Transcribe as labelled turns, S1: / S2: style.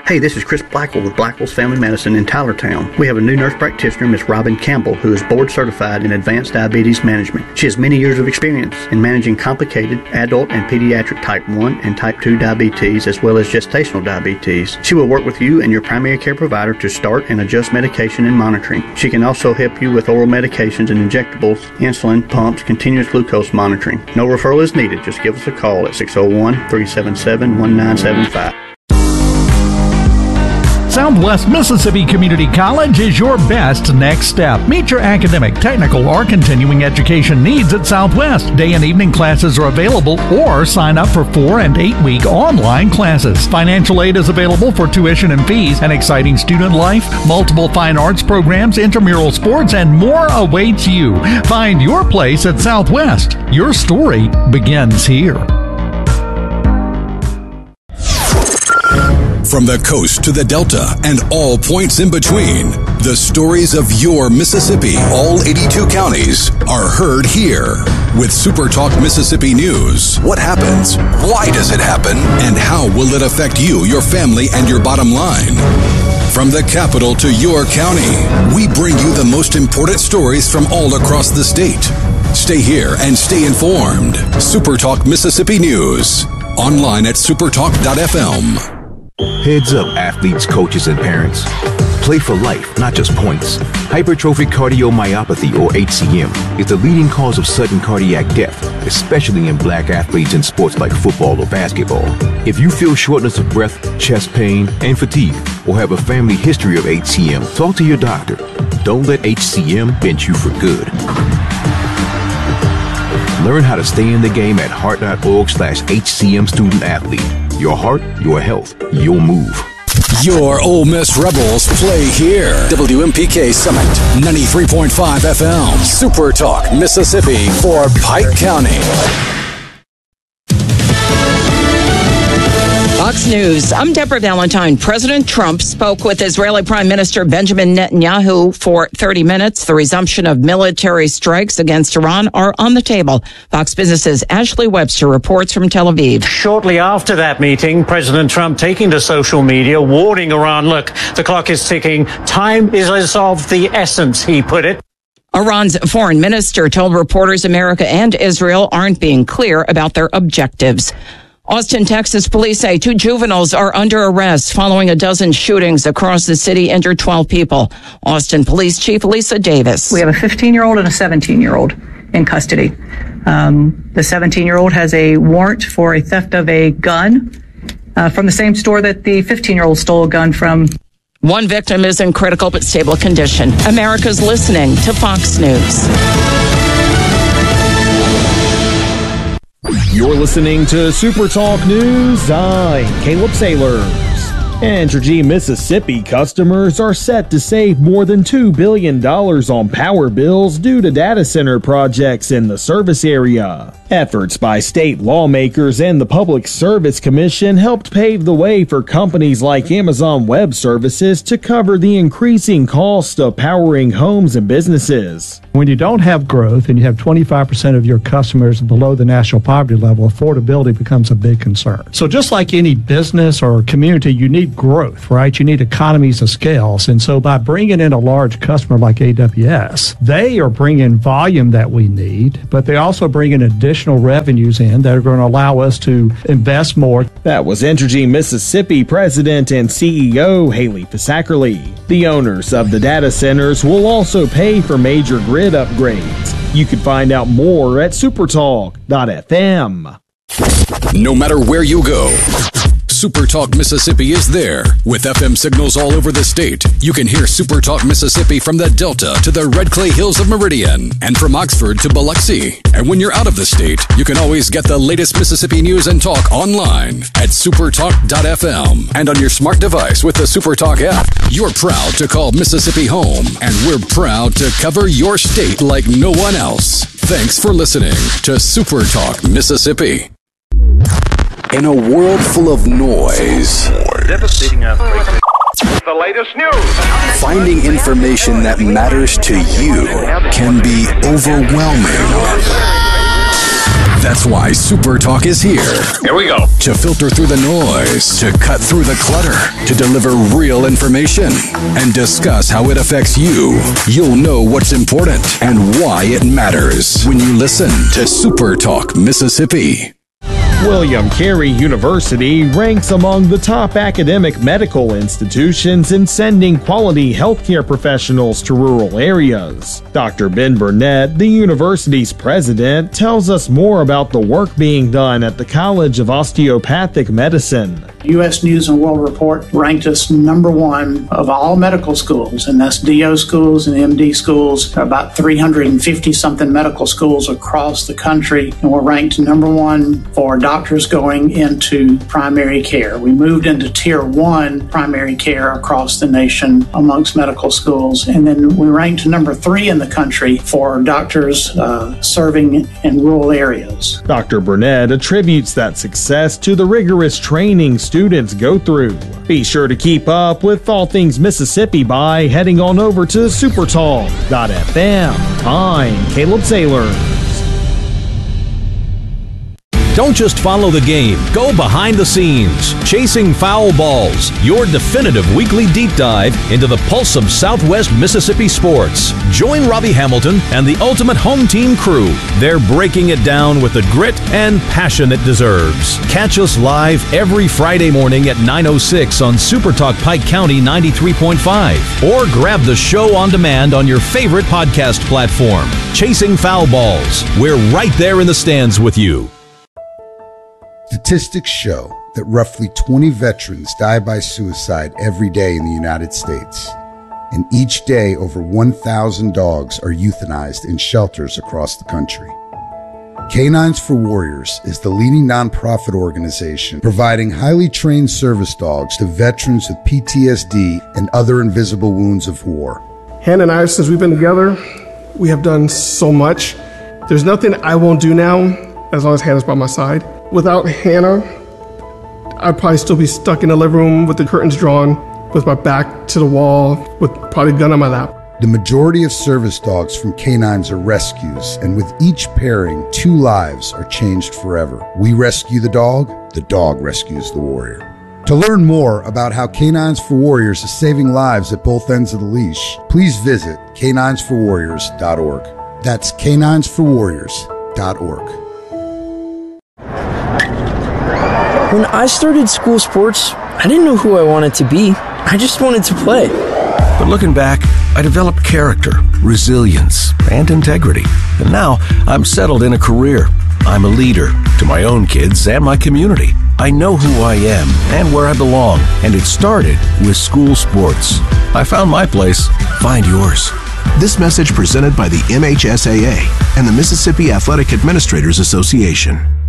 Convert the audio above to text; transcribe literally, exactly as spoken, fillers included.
S1: Hey, this is Chris Blackwell with Blackwell's Family Medicine in Tylertown. We have a new nurse practitioner, Miss Robin Campbell, who is board certified in advanced diabetes management. She has many years of experience in managing complicated adult and pediatric type one and type two diabetes, as well as gestational diabetes. She will work with you and your primary care provider to start and adjust medication and monitoring. She can also help you with oral medications and injectables, insulin, pumps, continuous glucose monitoring. No referral is needed. Just give us a call at six oh one, three seven seven, one nine seven five.
S2: Southwest Mississippi Community College is your best next step. Meet your academic, technical, or continuing education needs at Southwest. Day and evening classes are available, or sign up for four and eight week online classes. Financial aid is available for tuition and fees. An exciting student life, multiple fine arts programs, intramural sports, and more awaits you. Find your place at Southwest. Your story begins here.
S3: From the coast to the Delta and all points in between, the stories of your Mississippi, all eighty-two counties, are heard here. With Super Talk Mississippi News, what happens, why does it happen, and how will it affect you, your family, and your bottom line? From the capital to your county, we bring you the most important stories from all across the state. Stay here and stay informed. Super Talk Mississippi News, online at supertalk dot f m.
S4: Heads up, athletes, coaches, and parents. Play for life, not just points. Hypertrophic cardiomyopathy, or H C M, is the leading cause of sudden cardiac death, especially in black athletes in sports like football or basketball. If you feel shortness of breath, chest pain, and fatigue, or have a family history of H C M, talk to your doctor. Don't let H C M bench you for good. Learn how to stay in the game at heart.org slash HCM student athlete. Your heart, your health, your move.
S3: Your Ole Miss Rebels play here. W M P K Summit, ninety-three point five F M. Super Talk Mississippi for Pike County.
S5: Fox News. I'm Deborah Valentine. President Trump spoke with Israeli Prime Minister Benjamin Netanyahu for thirty minutes. The resumption of military strikes against Iran are on the table. Fox Business's Ashley Webster reports from Tel Aviv.
S6: Shortly after that meeting, President Trump taking to social media, warning Iran, look, the clock is ticking. Time is of the essence, he put it.
S5: Iran's foreign minister told reporters America and Israel aren't being clear about their objectives. Austin, Texas police say two juveniles are under arrest following a dozen shootings across the city, injured twelve people. Austin Police Chief Lisa Davis.
S7: We have a fifteen-year-old and a seventeen-year-old in custody. Um, the seventeen-year-old has a warrant for a theft of a gun uh, from the same store that the fifteen-year-old stole a gun from.
S5: One victim is in critical but stable condition. America's listening to Fox News.
S8: You're listening to Super Talk News. I'm Caleb Sailors. Entergy Mississippi customers are set to save more than two billion dollars on power bills due to data center projects in the service area. Efforts by state lawmakers and the Public Service Commission helped pave the way for companies like Amazon Web Services to cover the increasing cost of powering homes and businesses.
S9: When you don't have growth and you have twenty-five percent of your customers below the national poverty level, affordability becomes a big concern. So just like any business or community, you need growth, right? You need economies of scales. And so by bringing in a large customer like A W S, they are bringing volume that we need, but they also bring in additional revenues in that are going to allow us to invest more.
S8: That was Entergy Mississippi President and C E O Haley Pisackerly. The owners of the data centers will also pay for major grid upgrades. You can find out more at supertalk dot f m.
S3: No matter where you go, Super Talk Mississippi is there. With F M signals all over the state, you can hear Super Talk Mississippi from the Delta to the Red Clay Hills of Meridian and from Oxford to Biloxi. And when you're out of the state, you can always get the latest Mississippi news and talk online at supertalk dot f m and on your smart device with the Super Talk app. You're proud to call Mississippi home, and we're proud to cover your state like no one else. Thanks for listening to Super Talk Mississippi. In a world full of noise,
S10: devastating earthquake. The latest news.
S3: Finding information that matters to you can be overwhelming. That's why Super Talk is here.
S10: Here we go.
S3: To filter through the noise, to cut through the clutter, to deliver real information, and discuss how it affects you. You'll know what's important and why it matters when you listen to Super Talk Mississippi.
S8: William Carey University ranks among the top academic medical institutions in sending quality healthcare professionals to rural areas. Doctor Ben Burnett, the university's president, tells us more about the work being done at the College of Osteopathic Medicine.
S11: U S News and World Report ranked us number one of all medical schools, and that's D O schools and M D schools. There are about three hundred fifty something medical schools across the country, and we're ranked number one for doctors going into primary care. We moved into tier one primary care across the nation amongst medical schools, and then we ranked number three in the country for doctors uh, serving in rural areas.
S8: Doctor Burnett attributes that success to the rigorous training students go through. Be sure to keep up with all things Mississippi by heading on over to supertalk dot f m. I'm Caleb Saylor.
S12: Don't just follow the game, go behind the scenes. Chasing Foul Balls, your definitive weekly deep dive into the pulse of Southwest Mississippi sports. Join Robbie Hamilton and the Ultimate Home Team crew. They're breaking it down with the grit and passion it deserves. Catch us live every Friday morning at nine oh six on Supertalk Pike County ninety-three point five, or grab the show on demand on your favorite podcast platform. Chasing Foul Balls, we're right there in the stands with you.
S13: Statistics show that roughly twenty veterans die by suicide every day in the United States. And each day, over one thousand dogs are euthanized in shelters across the country. Canines for Warriors is the leading nonprofit organization providing highly trained service dogs to veterans with P T S D and other invisible wounds of war.
S14: Hannah and I, since we've been together, we have done so much. There's nothing I won't do now as long as Hannah's by my side. Without Hannah, I'd probably still be stuck in the living room with the curtains drawn, with my back to the wall, with probably a gun on my lap.
S13: The majority of service dogs from Canines are rescues, and with each pairing, two lives are changed forever. We rescue the dog, the dog rescues the warrior. To learn more about how Canines for Warriors is saving lives at both ends of the leash, please visit canines for warriors dot org. That's canines for warriors dot org.
S15: When I started school sports, I didn't know who I wanted to be. I just wanted to play.
S16: But looking back, I developed character, resilience, and integrity. And now I'm settled in a career. I'm a leader to my own kids and my community. I know who I am and where I belong, and it started with school sports. I found my place. Find yours.
S17: This message presented by the M H S A A and the Mississippi Athletic Administrators Association.